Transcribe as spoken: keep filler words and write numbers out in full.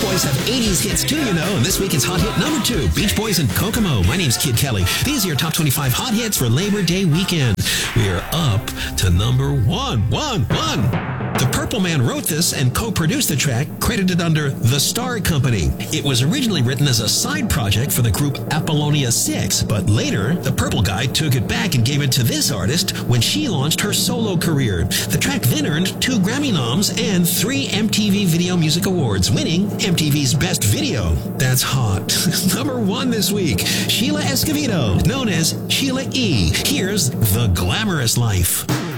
Boys have eighties hits too, you know, and this week it's hot hit number two, Beach Boys and Kokomo. My name's Kid Kelly. These are your top twenty-five hot hits for Labor Day weekend. We are up to number one, one, one. The Purple Man wrote this and co-produced the track, credited under The Star Company. It was originally written as a side project for the group Apollonia six, but later, the Purple Guy took it back and gave it to this artist when she launched her solo career. The track then earned two Grammy noms and three M T V Video Music Awards, winning M T V's Best Video. That's hot. Number one this week, Sheila Escovedo, known as Sheila E. Here's The Glamorous Life.